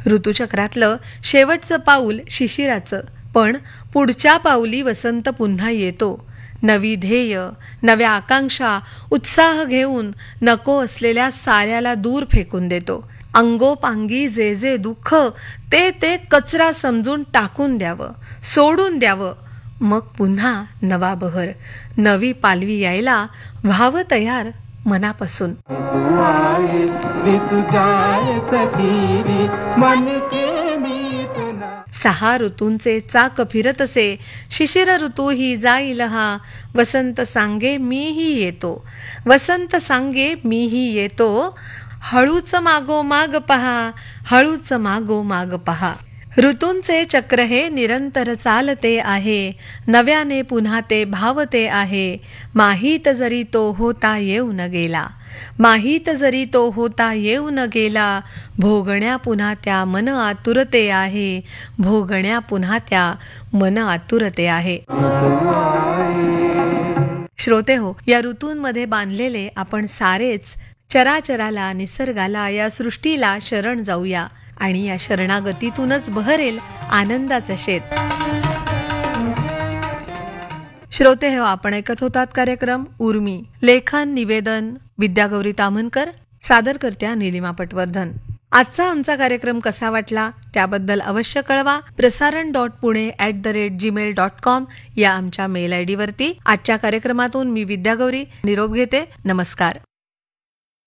ऋतुचक्रातलं शेवटचं पाऊल शिशिराचं, पण पुढच्या पाऊली वसंत पुन्हा येतो. नवी ध्येय, नव्या आकांक्षा, उत्साह घेऊन नको असलेल्या साऱ्याला दूर फेकून देतो. अंगोपांगी जे जे दुःख ते कचरा समजून टाकून द्यावं, सोडून द्यावं. मग पुन्हा नवा बहर, नवी पालवी यायला व्हावं तयार मनापासून. सहा ऋतूंचे चाक फिरत असे, शिशिर ऋतू ही जाईल हा. वसंत सांगे मीही येतो, वसंत सांगे मीही येतो. हळूच मागोमाग पहा, हळूच मागोमाग पहा. ऋतूंचे चक्र हे निरंतर चालते आहे, नव्याने पुन्हा ते भावते आहे. माहीत जरी तो होता येऊन गेला, माहीत जरी तो होता येऊन गेला. भोगण्या पुन्हा त्या मन आतुरते आहे, भोगण्या पुन्हा त्या मन आतुरते आहे. श्रोते हो, या ऋतूंमध्ये बांधलेले आपण सारेच चराचराला, निसर्गाला, या सृष्टीला शरण जाऊया आणि या शरणागतीतूनच बहरेल आनंदाचं शेत. श्रोते हो, आपण ऐकत होतात कार्यक्रम उर्मी. लेखन निवेदन विद्यागौरी ताम्हनकर, सादरकर्त्या नीलिमा पटवर्धन. आजचा आमचा कार्यक्रम कसा वाटला त्याबद्दल अवश्य कळवा. प्रसारण.पुणे@gmail.com या आमच्या मेल आयडी वरती. आजच्या कार्यक्रमातून मी विद्यागौरी निरोप घेते. नमस्कार.